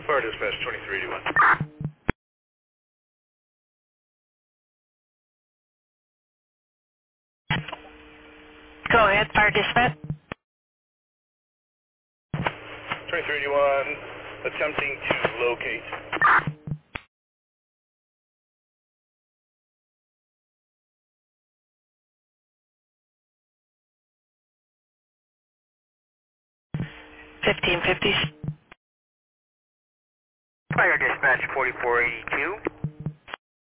Fire dispatch 2381. Go ahead, fire dispatch. 2381, attempting to locate. $1550. Fire dispatch 4482.